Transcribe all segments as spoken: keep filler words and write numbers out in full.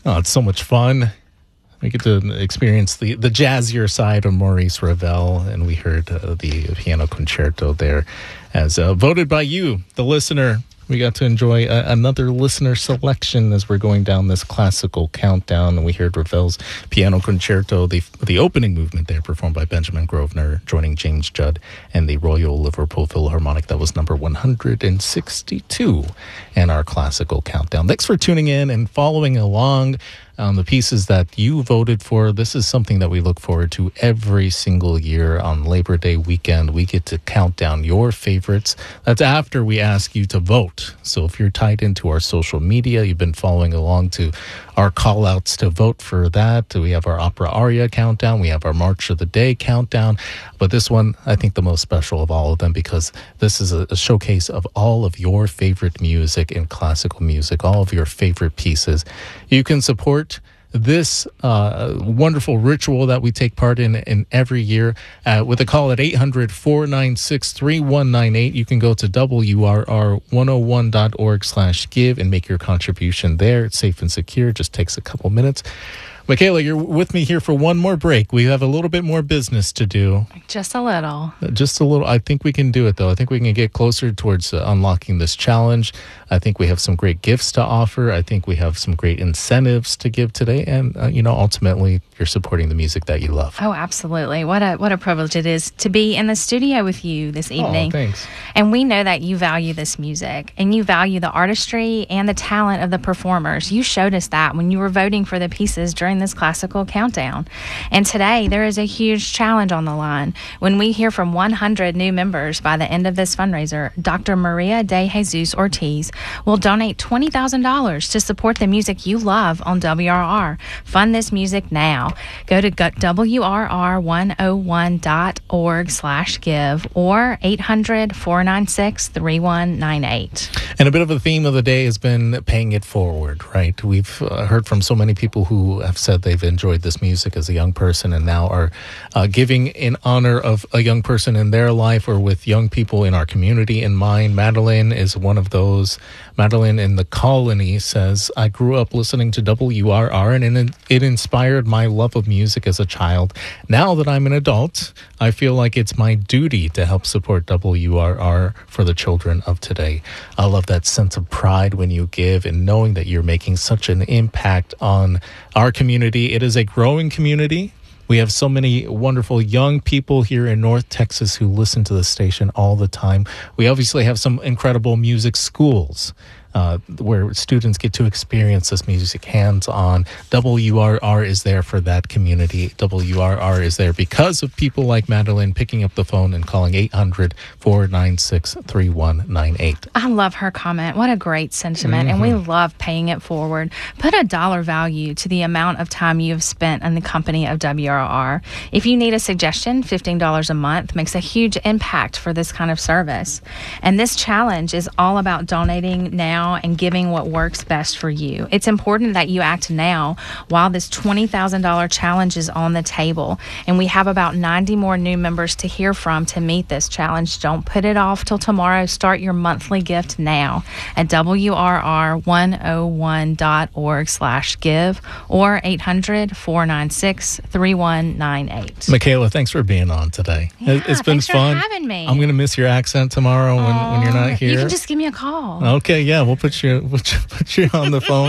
Oh, it's so much fun. We get to experience the, the jazzier side of Maurice Ravel, and we heard uh, the piano concerto there as uh, voted by you, the listener. We got to enjoy uh, another listener selection as we're going down this classical countdown, and we heard Ravel's piano concerto, the the opening movement there, performed by Benjamin Grosvenor, joining James Judd and the Royal Liverpool Philharmonic. That was number one hundred sixty-two in our classical countdown. Thanks for tuning in and following along on the pieces that you voted for. This is something that we look forward to every single year on Labor Day weekend. We get to count down your favorites. That's after we ask you to vote. So if you're tied into our social media, you've been following along to our call outs to vote for that. We have our opera aria countdown. We have our March of the Day countdown. But this one, I think the most special of all of them, because this is a, a showcase of all of your favorite music in classical music, all of your favorite pieces. You can support this uh, wonderful ritual that we take part in in every year uh, with a call at eight hundred, four nine six, three one nine eight. You can go to W R R one oh one dot org slash give and make your contribution there. It's safe and secure. Just takes a couple minutes. Michaela, you're with me here for one more break. We have a little bit more business to do. Just a little. Just a little. I think we can do it, though. I think we can get closer towards uh, unlocking this challenge. I think we have some great gifts to offer. I think we have some great incentives to give today. And, uh, you know, ultimately, you're supporting the music that you love. Oh, absolutely. What a what a privilege it is to be in the studio with you this evening. Oh, thanks. And we know that you value this music, and you value the artistry and the talent of the performers. You showed us that when you were voting for the pieces during this classical countdown. And today, there is a huge challenge on the line. When we hear from one hundred new members by the end of this fundraiser, Doctor Maria de Jesus Ortiz will donate twenty thousand dollars to support the music you love on W R R. Fund this music now. Go to W R R one oh one dot org slash give or eight hundred, four nine six, three one nine eight. And a bit of a theme of the day has been paying it forward, right? We've uh, heard from so many people who have said they've enjoyed this music as a young person and now are uh, giving in honor of a young person in their life or with young people in our community in mind. Madeline is one of those. Madeline in the Colony says, I grew up listening to W R R and it, it inspired my love of music as a child. Now that I'm an adult, I feel like it's my duty to help support W R R for the children of today. I love that sense of pride when you give and knowing that you're making such an impact on our community. It is a growing community. We have so many wonderful young people here in North Texas who listen to the station all the time. We obviously have some incredible music schools uh, where students get to experience this music hands-on. W R R is there for that community. W R R is there because of people like Madeline picking up the phone and calling eight hundred, four nine six, three one nine eight. I love her comment. What a great sentiment. Mm-hmm. And we love paying it forward. Put a dollar value to the amount of time you have spent in the company of W R R. If you need a suggestion, fifteen dollars a month makes a huge impact for this kind of service. And this challenge is all about donating now and giving what works best for you. It's important that you act now while this twenty thousand dollars challenge is on the table. And we have about ninety more new members to hear from to meet this challenge. Don't put it off till tomorrow. Start your monthly gift now at W R R one oh one dot org slash give or eight hundred, four nine six, three one nine eight. Michaela, thanks for being on today. Yeah, it's been thanks fun. For having me. I'm going to miss your accent tomorrow when, Aww, when you're not here. You can just give me a call. Okay, yeah, we'll put you put you, put you on the phone.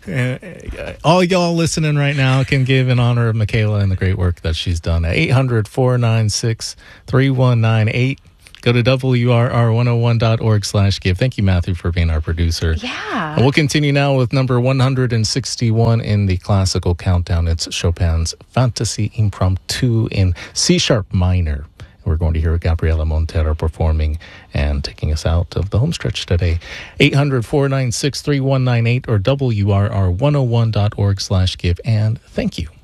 uh, all y'all listening right now can give in honor of Michaela and the great work that she's done at eight hundred, four nine six, three one nine eight. Go to W R R one oh one dot org slash give. Thank you, Matthew, for being our producer. Yeah. And we'll continue now with number one hundred sixty-one in the classical countdown. It's Chopin's Fantasy Impromptu in C sharp minor. We're going to hear Gabriela Montero performing and taking us out of the home stretch today. eight hundred, four nine six, three one nine eight or W R R one oh one dot org slash give. And thank you.